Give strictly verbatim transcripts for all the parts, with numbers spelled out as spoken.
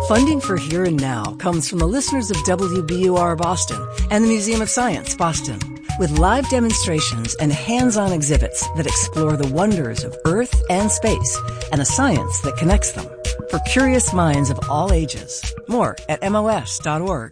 Funding for Here and Now comes from the listeners of W B U R Boston and the Museum of Science, Boston, with live demonstrations and hands-on exhibits that explore the wonders of Earth and space and the science that connects them for curious minds of all ages. More at M O S dot org.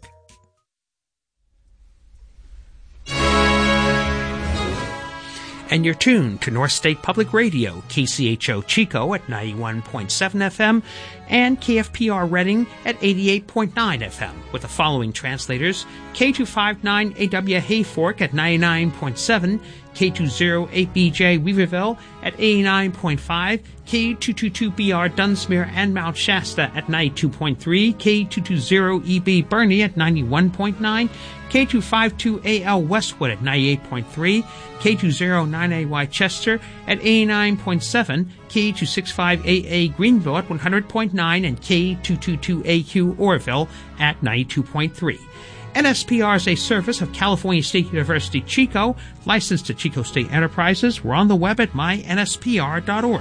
And you're tuned to North State Public Radio, K C H O Chico at ninety-one point seven F M and K F P R Reading at eighty-eight point nine F M, with the following translators: K two fifty-nine A W Hayfork at ninety-nine point seven, K two oh eight B J Weaverville at eighty-nine point five, K two twenty-two B R Dunsmuir and Mount Shasta at ninety-two point three, K two twenty E B Bernie at ninety-one point nine, K two fifty-two A L Westwood at ninety-eight point three, K two oh nine A Y Chester at eighty-nine point seven, K two sixty-five A A Greenville at one hundred point nine, and K two twenty-two A Q Oroville at ninety-two point three. N S P R is a service of California State University Chico, licensed to Chico State Enterprises. We're on the web at my N S P R dot org.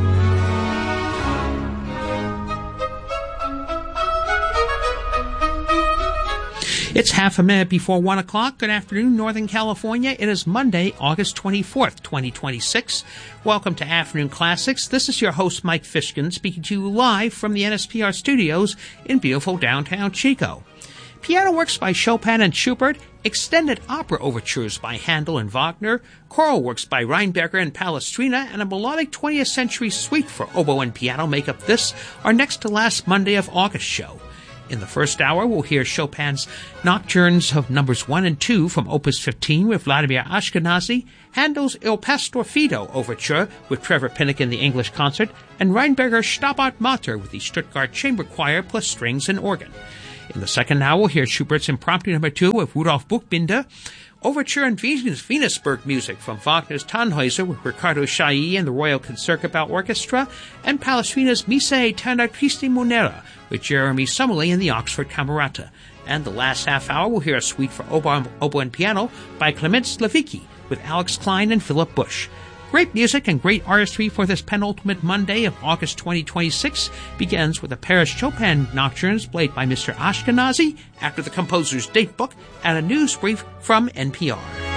It's half a minute before one o'clock. Good afternoon, Northern California. It is Monday, August twenty-fourth, twenty twenty-six. Welcome to Afternoon Classics. This is your host, Mike Fishkin, speaking to you live from the N S P R studios in beautiful downtown Chico. Piano works by Chopin and Schubert, extended opera overtures by Handel and Wagner, choral works by Reinberger and Palestrina, and a melodic twentieth century suite for oboe and piano make up this, our next to last Monday of August show. In the first hour, we'll hear Chopin's Nocturnes of Numbers one and two from Opus fifteen with Vladimir Ashkenazy, Handel's Il Pastor Fido Overture with Trevor Pinnock in the English concert, and Reinberger's Stabat Mater with the Stuttgart Chamber Choir plus strings and organ. In the second hour, we'll hear Schubert's Impromptu Number two with Rudolf Buchbinder, Overture and Venus, Venusberg music from Wagner's Tannhäuser with Riccardo Chailly and the Royal Concertgebouw Orchestra, and Palestrina's Missa Eterna Christi Munera with Jeremy Summerly and the Oxford Camerata. And the last half hour, we'll hear a suite for oboe, oboe and piano by Clement Slavicki with Alex Klein and Philip Bush. Great music and great artistry for this penultimate Monday of August twenty twenty-six begins with a pair of Chopin nocturnes played by Mister Ashkenazy after the composer's date book and a news brief from N P R.